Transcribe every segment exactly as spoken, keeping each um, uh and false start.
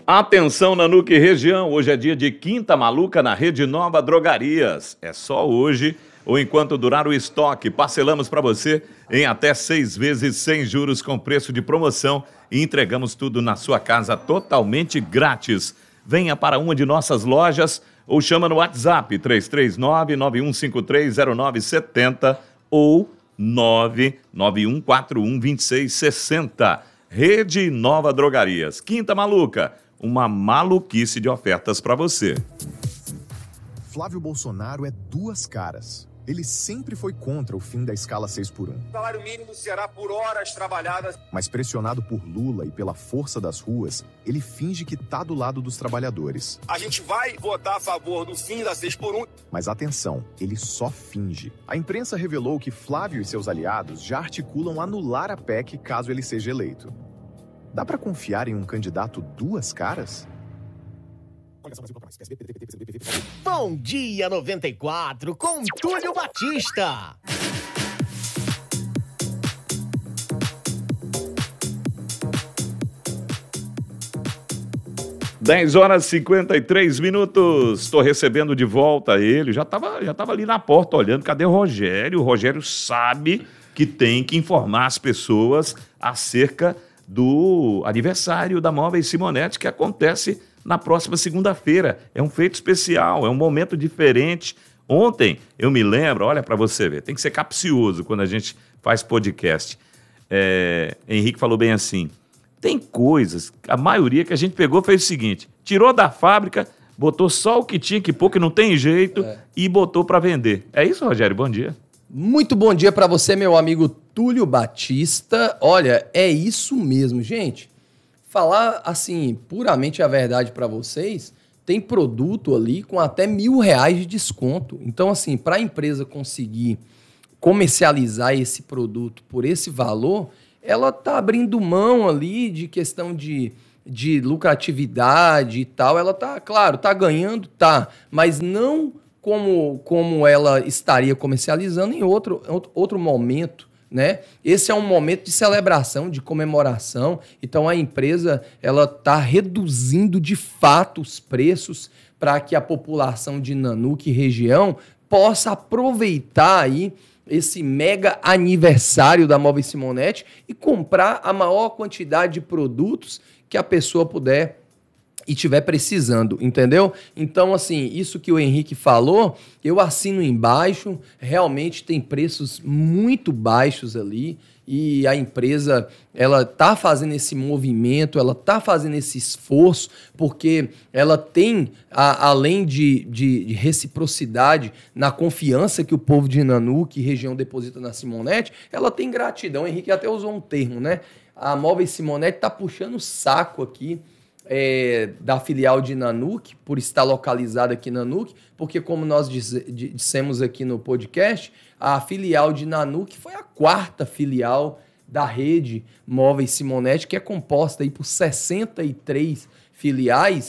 Atenção, Nanuque região, hoje é dia de Quinta Maluca na Rede Nova Drogarias. É só hoje ou enquanto durar o estoque. Parcelamos para você em até seis vezes sem juros com preço de promoção e entregamos tudo na sua casa totalmente grátis. Venha para uma de nossas lojas ou chama no WhatsApp três três nove, nove um cinco três, zero nove sete zero ou nove nove um quatro um, dois seis seis zero. Rede Nova Drogarias. Quinta Maluca. Uma maluquice de ofertas para você. Flávio Bolsonaro é duas caras. Ele sempre foi contra o fim da escala seis por um. O salário mínimo será por horas trabalhadas. Mas pressionado por Lula e pela força das ruas, ele finge que tá do lado dos trabalhadores. A gente vai votar a favor do fim da seis por um. Mas atenção, ele só finge. A imprensa revelou que Flávio e seus aliados já articulam anular a P E C caso ele seja eleito. Dá pra confiar em um candidato duas caras? Bom dia noventa e quatro com Túlio Batista. dez horas e cinquenta e três minutos. Estou recebendo de volta ele. Já estava já tava ali na porta olhando. Cadê o Rogério? O Rogério sabe que tem que informar as pessoas acerca do aniversário da Móveis Simonetti, que acontece na próxima segunda-feira. É um feito especial, é um momento diferente. Ontem, eu me lembro, olha para você ver, tem que ser capcioso quando a gente faz podcast. É, Henrique falou bem assim, tem coisas, a maioria que a gente pegou fez o seguinte, tirou da fábrica, botou só o que tinha que pôr, que não tem jeito, é. e botou para vender. É isso, Rogério? Bom dia. Muito bom dia para você, meu amigo Túlio Batista. Olha, é isso mesmo, gente. Falar, assim, puramente a verdade para vocês, tem produto ali com até mil reais de desconto. Então, assim, para a empresa conseguir comercializar esse produto por esse valor, ela está abrindo mão ali de questão de, de lucratividade e tal. Ela está, claro, está ganhando, tá, mas não como, como ela estaria comercializando em outro, outro momento, né? Esse é um momento de celebração, de comemoração. Então a empresa ela está reduzindo de fato os preços para que a população de Nanuque e região possa aproveitar aí esse mega aniversário da Móveis Simonetti e comprar a maior quantidade de produtos que a pessoa puder e estiver precisando, entendeu? Então, assim, isso que o Henrique falou, eu assino embaixo, realmente tem preços muito baixos ali e a empresa, ela tá fazendo esse movimento, ela tá fazendo esse esforço, porque ela tem, a, além de, de, de reciprocidade na confiança que o povo de Nanuque e região deposita na Simonetti, ela tem gratidão. O Henrique até usou um termo, né? A Móveis Simonetti tá puxando o saco aqui, É, da filial de Nanuque, por estar localizada aqui em Nanuque, porque como nós diz, dissemos aqui no podcast, a filial de Nanuque foi a quarta filial da rede Móveis Simonetti, que é composta aí por sessenta e três filiais.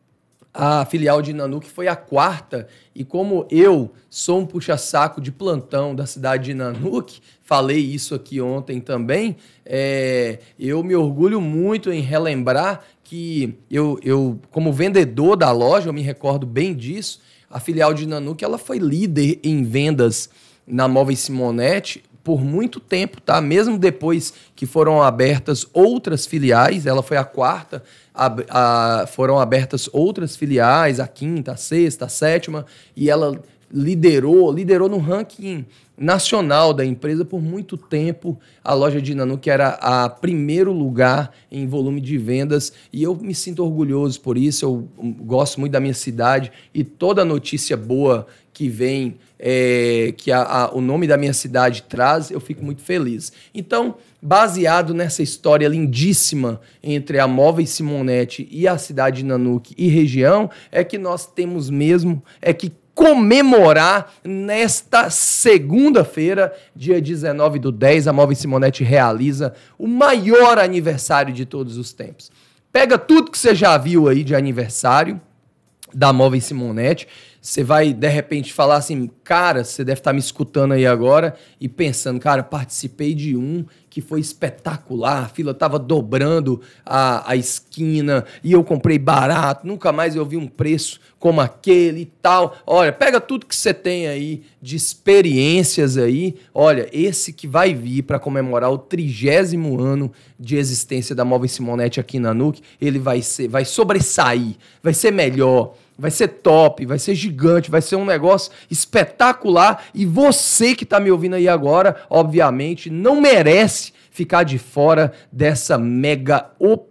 A filial de Nanuque foi a quarta, e como eu sou um puxa-saco de plantão da cidade de Nanuque, falei isso aqui ontem também, é, eu me orgulho muito em relembrar que eu, eu, como vendedor da loja, eu me recordo bem disso, a filial de Nanuque ela foi líder em vendas na Móveis Simonetti por muito tempo, tá? Mesmo depois que foram abertas outras filiais, ela foi a quarta, a, a, foram abertas outras filiais, a quinta, a sexta, a sétima, e ela liderou, liderou no ranking nacional da empresa por muito tempo. A loja de Nanuque era a primeiro lugar em volume de vendas e eu me sinto orgulhoso por isso. Eu gosto muito da minha cidade e toda notícia boa que vem, é, que a, a, o nome da minha cidade traz, eu fico muito feliz. Então, baseado nessa história lindíssima entre a Móveis Simonetti e a cidade de Nanuque e região, é que nós temos mesmo, é que comemorar nesta segunda-feira, dia dezenove do dez, a Móveis Simonetti realiza o maior aniversário de todos os tempos. Pega tudo que você já viu aí de aniversário da Móveis Simonetti, você vai, de repente, falar assim, cara, você deve estar me escutando aí agora e pensando, cara, participei de um que foi espetacular, a fila estava dobrando a, a esquina e eu comprei barato, nunca mais eu vi um preço como aquele e tal. Olha, pega tudo que você tem aí de experiências aí, olha, esse que vai vir para comemorar o trigésimo ano de existência da Móveis Simonetti aqui na Nuke, ele vai ser, vai sobressair, vai ser melhor, vai ser top, vai ser gigante, vai ser um negócio espetacular e você que está me ouvindo aí agora, obviamente, não merece ficar de fora dessa mega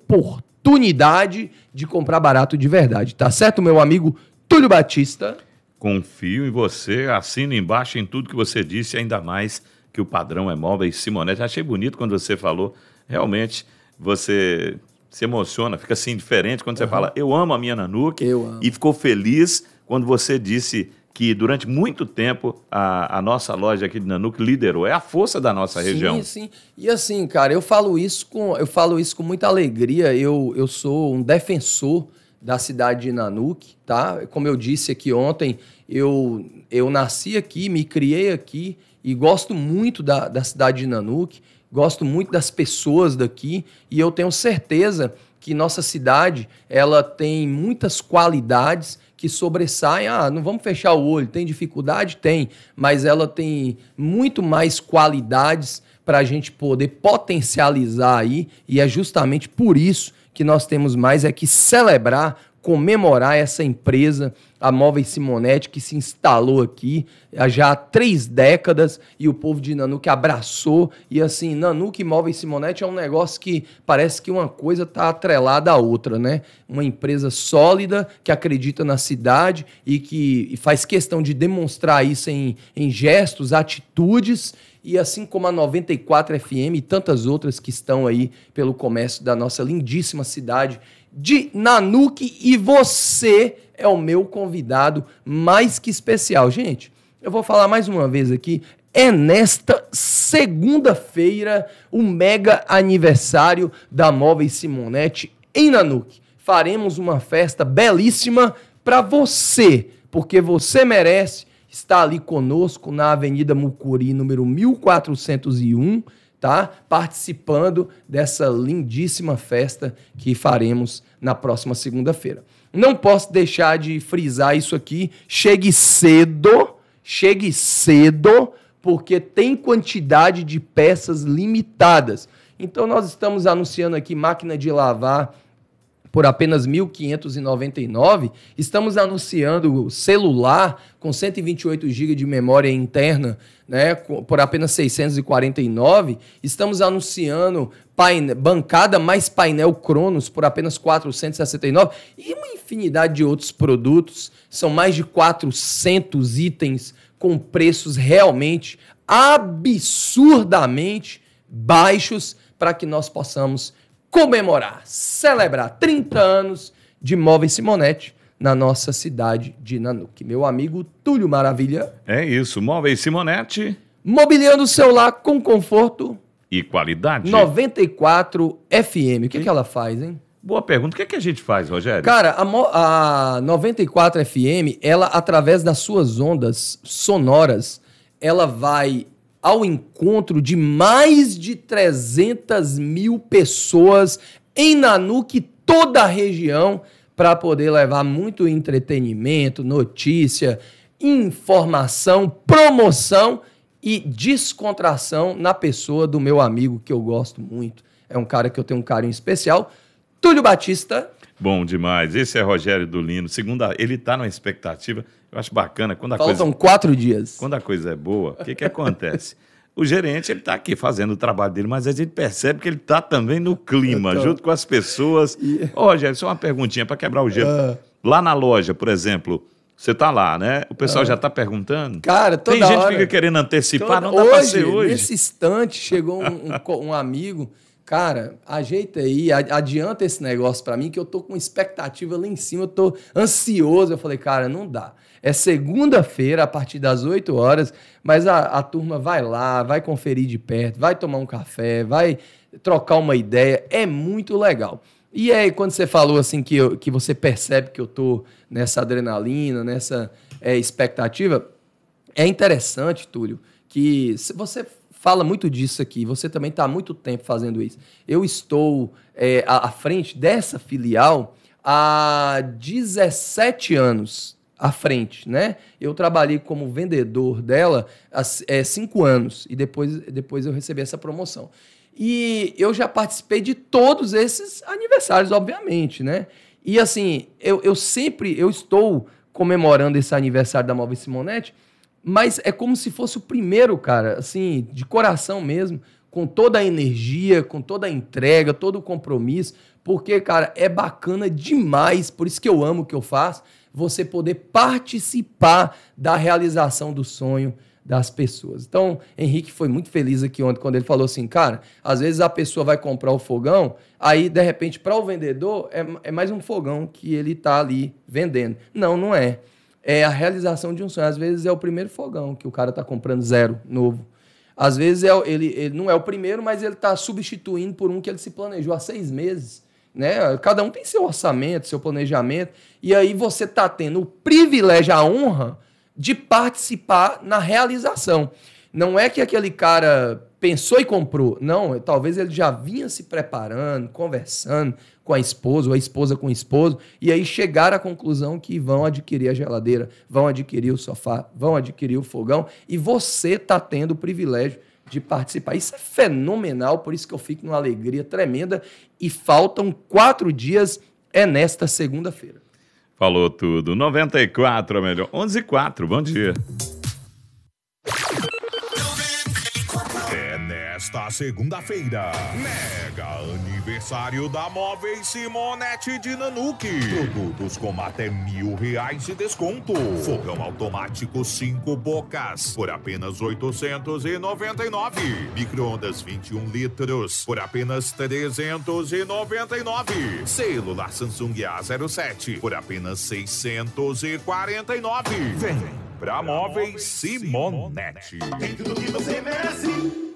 oportunidade de comprar barato de verdade, tá certo, meu amigo Túlio Batista? Confio em você, assino embaixo em tudo que você disse, ainda mais que o padrão é Móveis Simonetti. Achei bonito quando você falou, realmente, você se emociona, fica assim diferente quando você uhum. fala, eu amo a minha Nanuque, eu amo. E ficou feliz quando você disse que durante muito tempo a, a nossa loja aqui de Nanuque liderou. É a força da nossa sim, região. Sim, sim. E assim, cara, eu falo isso com, eu falo isso com muita alegria. Eu, eu sou um defensor da cidade de Nanuque, tá? Como eu disse aqui ontem, eu, eu nasci aqui, me criei aqui e gosto muito da, da cidade de Nanuque. Gosto muito das pessoas daqui e eu tenho certeza que nossa cidade ela tem muitas qualidades que sobressaem. Ah, não vamos fechar o olho, tem dificuldade? Tem, mas ela tem muito mais qualidades para a gente poder potencializar aí e é justamente por isso que nós temos mais é que celebrar, comemorar essa empresa, a Móveis Simonetti, que se instalou aqui há já três décadas e o povo de Nanuque abraçou. E assim, Nanuque e Móveis Simonetti é um negócio que parece que uma coisa está atrelada à outra, né? Uma empresa sólida, que acredita na cidade e que e faz questão de demonstrar isso em, em gestos, atitudes. E assim como a noventa e quatro F M e tantas outras que estão aí pelo comércio da nossa lindíssima cidade de Nanuque, e você é o meu convidado mais que especial. Gente, eu vou falar mais uma vez aqui, é nesta segunda-feira o mega aniversário da Móveis Simonetti em Nanuque. Faremos uma festa belíssima para você, porque você merece estar ali conosco na Avenida Mucuri, número mil quatrocentos e um, tá? Participando dessa lindíssima festa que faremos na próxima segunda-feira. Não posso deixar de frisar isso aqui. Chegue cedo, chegue cedo, porque tem quantidade de peças limitadas. Então nós estamos anunciando aqui máquina de lavar por apenas mil quinhentos e noventa e nove reais. Estamos anunciando celular com cento e vinte e oito gigabytes de memória interna, né, por apenas seiscentos e quarenta e nove reais. Estamos anunciando paine... bancada mais painel Cronos por apenas quatrocentos e sessenta e nove reais. E uma infinidade de outros produtos. São mais de quatrocentos itens com preços realmente absurdamente baixos para que nós possamos comemorar, celebrar trinta anos de Móveis Simonetti na nossa cidade de Nanuque. Meu amigo Túlio Maravilha. É isso, Móveis Simonetti. Mobiliando o seu lar com conforto. E qualidade. noventa e quatro F M. O que, que ela faz, hein? Boa pergunta. O que, é que a gente faz, Rogério? Cara, a, a noventa e quatro F M, ela, através das suas ondas sonoras, ela vai ao encontro de mais de trezentas mil pessoas em Nanuque, toda a região, para poder levar muito entretenimento, notícia, informação, promoção e descontração na pessoa do meu amigo, que eu gosto muito. É um cara que eu tenho um carinho especial, Túlio Batista. Bom demais. Esse é Rogério do Lino. Segunda, ele está numa expectativa. Eu acho bacana. Quando a Faltam coisa, quatro dias. Quando a coisa é boa, o que, que acontece? O gerente, ele está aqui fazendo o trabalho dele, mas a gente percebe que ele está também no clima, tô... junto com as pessoas. E... Ô, Rogério, só uma perguntinha para quebrar o gelo. Uh... Lá na loja, por exemplo, você está lá, né? O pessoal uh... já está perguntando. Cara, toda Tem gente hora. que fica querendo antecipar, toda... não dá para ser hoje. Nesse instante, chegou um, um, um amigo... Cara, ajeita aí, adianta esse negócio pra mim, que eu tô com expectativa lá em cima, eu tô ansioso. Eu falei, cara, não dá. É segunda-feira, a partir das oito horas, mas a, a turma vai lá, vai conferir de perto, vai tomar um café, vai trocar uma ideia. É muito legal. E aí, quando você falou assim que, eu, que você percebe que eu tô nessa adrenalina, nessa é, expectativa, é interessante, Túlio, que você fala muito disso aqui, você também está há muito tempo fazendo isso. Eu estou é, à, à frente dessa filial há dezessete anos à frente, né? Eu trabalhei como vendedor dela há é, cinco anos e depois, depois eu recebi essa promoção. E eu já participei de todos esses aniversários, obviamente, né? E assim, eu, eu sempre, eu estou comemorando esse aniversário da Móveis Simonetti, mas é como se fosse o primeiro, cara, assim, de coração mesmo, com toda a energia, com toda a entrega, todo o compromisso, porque, cara, é bacana demais, por isso que eu amo o que eu faço, você poder participar da realização do sonho das pessoas. Então, Henrique foi muito feliz aqui ontem quando ele falou assim, cara, às vezes a pessoa vai comprar o fogão, aí, de repente, para o vendedor, é, é mais um fogão que ele está ali vendendo. Não, não é. É a realização de um sonho. Às vezes é o primeiro fogão que o cara está comprando zero, novo. Às vezes é, ele, ele não é o primeiro, mas ele está substituindo por um que ele se planejou há seis meses. Né? Cada um tem seu orçamento, seu planejamento, e aí você está tendo o privilégio, a honra de participar na realização. Não é que aquele cara pensou e comprou. Não, talvez ele já vinha se preparando, conversando com a esposa, ou a esposa com o esposo, e aí chegaram à conclusão que vão adquirir a geladeira, vão adquirir o sofá, vão adquirir o fogão, e você está tendo o privilégio de participar. Isso é fenomenal, por isso que eu fico numa alegria tremenda, e faltam quatro dias, é nesta segunda-feira. Falou tudo. noventa e quatro, a melhor. onze e quatro, bom dia. É nesta segunda-feira, mega aniversário da Móveis Simonetti de Nanuque. Produtos com até mil reais de desconto. Fogão automático cinco bocas por apenas oitocentos e noventa e nove. Micro-ondas vinte e um litros por apenas trezentos e noventa e nove. Celular Samsung A zero sete por apenas seiscentos e quarenta e nove. Vem pra Móveis Simonetti. Tem tudo que você merece.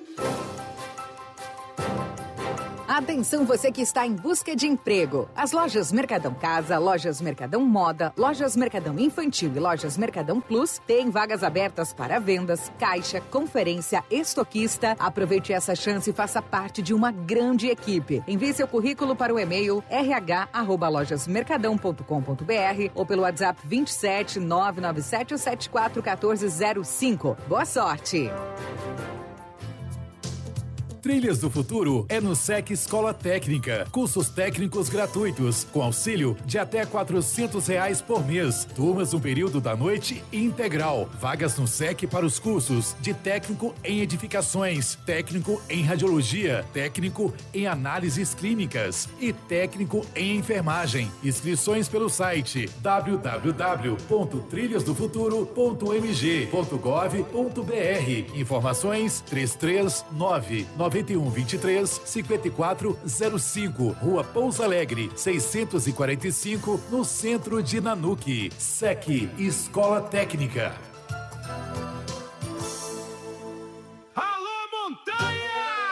Atenção você que está em busca de emprego. As lojas Mercadão Casa, lojas Mercadão Moda, lojas Mercadão Infantil e lojas Mercadão Plus têm vagas abertas para vendas, caixa, conferência, estoquista. Aproveite essa chance e faça parte de uma grande equipe. Envie seu currículo para o e-mail r h arroba lojas mercadão ponto com ponto b r ou pelo WhatsApp vinte e sete, nove nove sete sete quatro um quatro zero cinco. Boa sorte! Trilhas do Futuro é no SEC Escola Técnica. Cursos técnicos gratuitos, com auxílio de até quatrocentos reais por mês. Turmas no período da noite integral. Vagas no SEC para os cursos de técnico em edificações, técnico em radiologia, técnico em análises clínicas e técnico em enfermagem. Inscrições pelo site w w w ponto trilhas do futuro ponto m g ponto gov ponto b r. Informações três três nove nove um dois três cinco quatro zero cinco, Rua Pouso Alegre, seiscentos e quarenta e cinco, no centro de Nanuque. SEC Escola Técnica.